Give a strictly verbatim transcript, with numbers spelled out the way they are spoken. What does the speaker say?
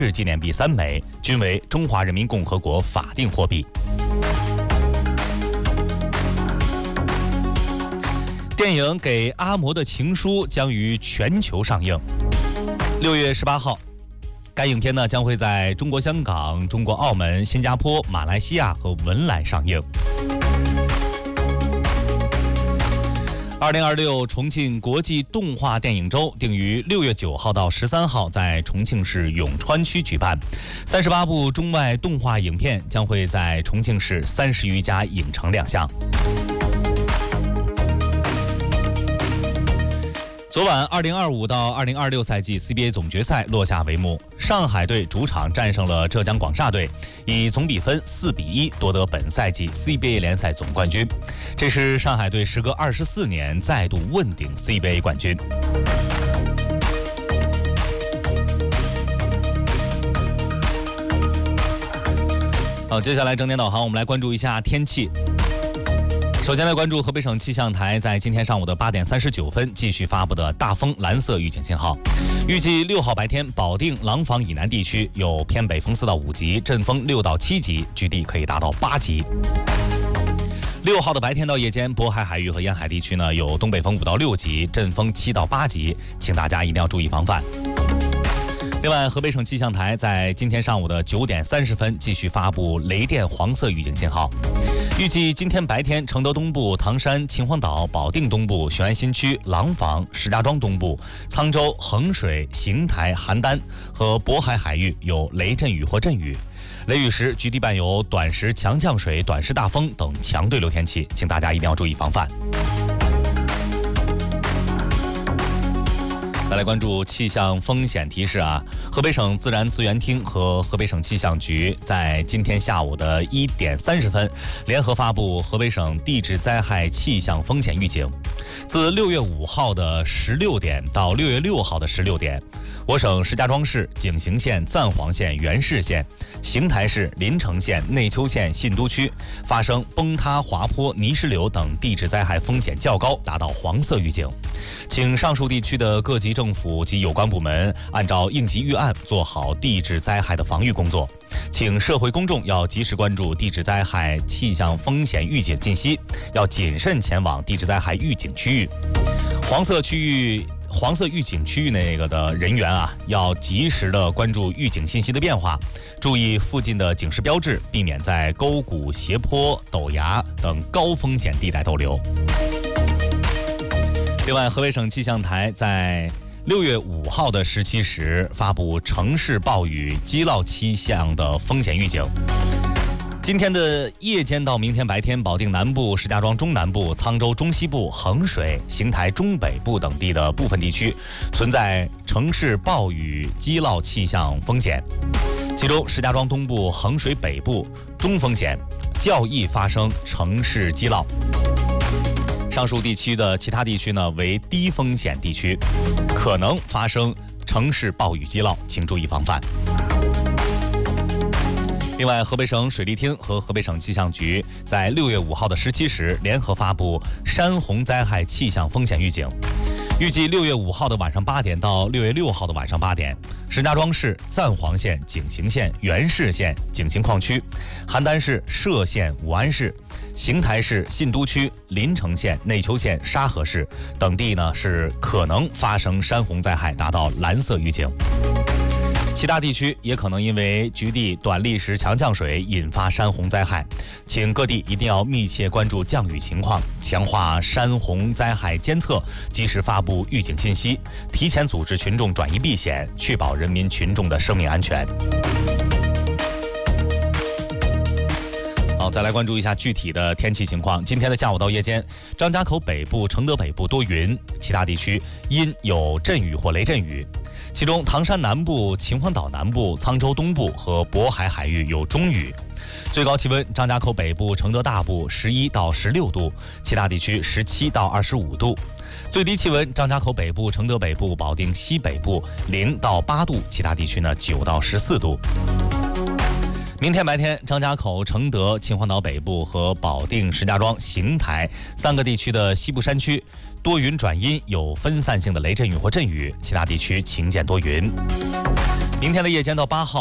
日纪念币三枚，均为中华人民共和国法定货币。电影《给阿嬷的情书》将于全球上映。六月十八号，该影片呢将会在中国香港、中国澳门、新加坡、马来西亚和文莱上映。二零二六重庆国际动画电影周定于六月九号到十三号在重庆市永川区举办，三十八部中外动画影片将会在重庆市三十余家影城亮相。昨晚二零二五到二零二六赛季 C B A 总决赛落下帷幕，上海队主场战胜了浙江广厦队，以总比分四比一夺得本赛季 C B A 联赛总冠军。这是上海队时隔二十四年再度问鼎 C B A 冠军。好，接下来整点导航，我们来关注一下天气。首先来关注河北省气象台在今天上午的八点三十九分继续发布的大风蓝色预警信号。预计六号白天，保定、廊坊以南地区有偏北风四到五级，阵风六到七级，局地可以达到八级。六号的白天到夜间，渤海海域和沿海地区呢有东北风五到六级，阵风七到八级，请大家一定要注意防范。另外，河北省气象台在今天上午的九点三十分继续发布雷电黄色预警信号。预计今天白天，承德东部、唐山、秦皇岛、保定东部、雄安新区、廊坊、石家庄东部、沧州、衡水、邢台、邯郸和渤海海域有雷阵雨或阵雨。雷雨时，局地伴有短时强降水、短时大风等强对流天气，请大家一定要注意防范。再来关注气象风险提示啊，河北省自然资源厅和河北省气象局在今天下午的一点三十分联合发布河北省地质灾害气象风险预警。自六月五号的十六点到六月六号的十六点，我省石家庄市、井陉县、赞煌县、元氏县、邢台市、临城县、内丘县、信都区发生崩塌、滑坡、泥石流等地质灾害风险较高，达到黄色预警。请上述地区的各级政府及有关部门按照应急预案做好地质灾害的防御工作。请社会公众要及时关注地质灾害气象风险预警信息，要谨慎前往地质灾害预警区域。黄色区域黄色预警区域那个的人员啊，要及时的关注预警信息的变化，注意附近的警示标志，避免在沟谷、斜坡、陡崖等高风险地带逗留。另外，河北省气象台在六月五号的十七时发布城市暴雨激涝气象的风险预警。今天的夜间到明天白天，保定南部、石家庄中南部、沧州中西部、衡水、邢台中北部等地的部分地区存在城市暴雨激涝气象风险，其中石家庄东部、衡水北部中风险，较易发生城市激涝。上述地区的其他地区呢为低风险地区，可能发生城市暴雨激涝，请注意防范。另外，河北省水利厅和河北省气象局在六月五号的十七时联合发布山洪灾害气象风险预警。预计六月五号的晚上八点到六月六号的晚上八点，石家庄市、赞煌县、井陉县、元氏县、井陉矿区、邯郸市、歙县、武安市、邢台市、信都区、临城县、内丘县、沙河市等地呢是可能发生山洪灾害，达到蓝色预警。其他地区也可能因为局地短历时强降水引发山洪灾害，请各地一定要密切关注降雨情况，强化山洪灾害监测，及时发布预警信息，提前组织群众转移避险，确保人民群众的生命安全。好，再来关注一下具体的天气情况。今天的下午到夜间，张家口北部、承德北部多云，其他地区阴有阵雨或雷阵雨。其中唐山南部、秦皇岛南部、沧州东部和渤海海域有中雨。最高气温，张家口北部、承德大部十一到十六度，其他地区十七到二十五度。最低气温，张家口北部、承德北部、保定西北部零到八度，其他地区呢九到十四度。明天白天，张家口、承德、秦皇岛北部和保定、石家庄、邢台三个地区的西部山区多云转阴，有分散性的雷阵雨或阵雨，其他地区晴间多云。 明天的夜间到八号。